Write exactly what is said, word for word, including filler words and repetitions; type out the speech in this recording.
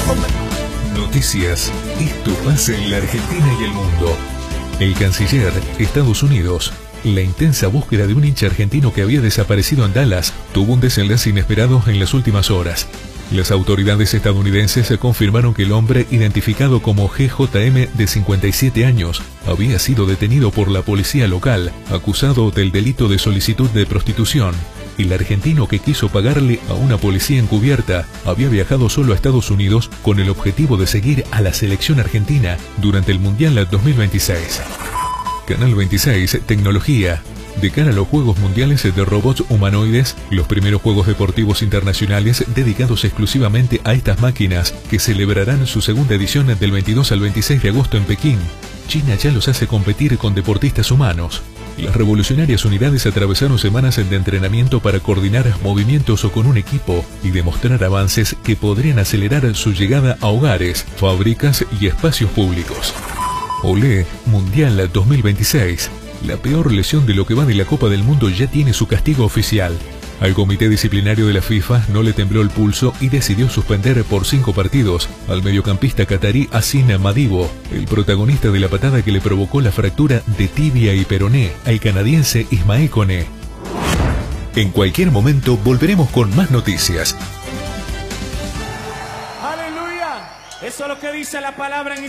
Noticias. Esto pasa en la Argentina y el mundo. El canciller, Estados Unidos. La intensa búsqueda de un hincha argentino que había desaparecido en Dallas tuvo un desenlace inesperado en las últimas horas. Las autoridades estadounidenses confirmaron que el hombre, identificado como G J M de cincuenta y siete años, había sido detenido por la policía local, acusado del delito de solicitud de prostitución. El argentino, que quiso pagarle a una policía encubierta, había viajado solo a Estados Unidos con el objetivo de seguir a la selección argentina durante el Mundial dos mil veintiséis. Canal veintiséis, Tecnología. De cara a los Juegos Mundiales de Robots Humanoides, los primeros Juegos Deportivos Internacionales dedicados exclusivamente a estas máquinas, que celebrarán su segunda edición del veintidós al veintiséis de agosto en Pekín, China ya los hace competir con deportistas humanos. Las revolucionarias unidades atravesaron semanas de entrenamiento para coordinar movimientos con un equipo y demostrar avances que podrían acelerar su llegada a hogares, fábricas y espacios públicos. Olé, Mundial dos mil veintiséis. La peor lesión de lo que va de la Copa del Mundo ya tiene su castigo oficial. Al comité disciplinario de la FIFA no le tembló el pulso y decidió suspender por cinco partidos al mediocampista catarí Hassan Madibo, el protagonista de la patada que le provocó la fractura de tibia y peroné al canadiense Ismael Koné. En cualquier momento volveremos con más noticias. ¡Aleluya! Eso es lo que dice la palabra en